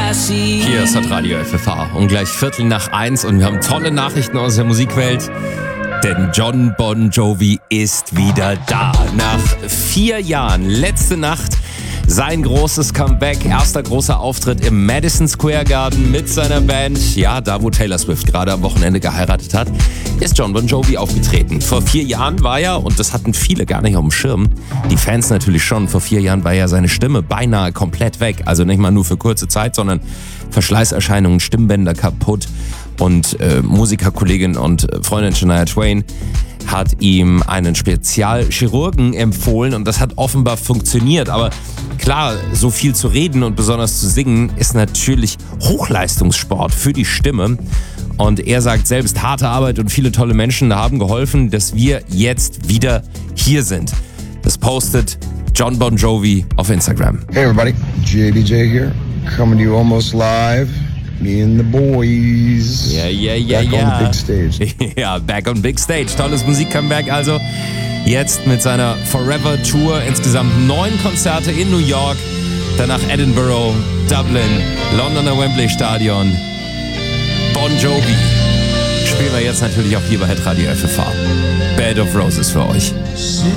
Hier ist das Radio FFH und gleich 1:15 und wir haben tolle Nachrichten aus der Musikwelt, denn Jon Bon Jovi ist wieder da. Nach 4 Jahren, letzte Nacht, sein großes Comeback, erster großer Auftritt im Madison Square Garden mit seiner Band. Ja, da wo Taylor Swift gerade am Wochenende geheiratet hat, ist Jon Bon Jovi aufgetreten. Vor 4 Jahren war er, und das hatten viele gar nicht auf dem Schirm, die Fans natürlich schon, vor 4 Jahren war ja seine Stimme beinahe komplett weg. Also nicht mal nur für kurze Zeit, sondern Verschleißerscheinungen, Stimmbänder kaputt. Und Musikerkollegin und Freundin Shania Twain hat ihm einen Spezialchirurgen empfohlen und das hat offenbar funktioniert. Aber klar, so viel zu reden und besonders zu singen ist natürlich Hochleistungssport für die Stimme. Und er sagt selbst, harte Arbeit und viele tolle Menschen haben geholfen, dass wir jetzt wieder hier sind. Das postet Jon Bon Jovi auf Instagram. Hey everybody, JBJ here, coming to you almost live. Me and the boys. Back on the big stage. Ja, back on big stage. Tolles Musikcomeback also. Jetzt mit seiner Forever Tour. Insgesamt 9 Konzerte in New York. Danach Edinburgh, Dublin, Londoner Wembley Stadion. Bon Jovi. Spielen wir jetzt natürlich auch hier bei Hitradio FFH. Bed of Roses für euch.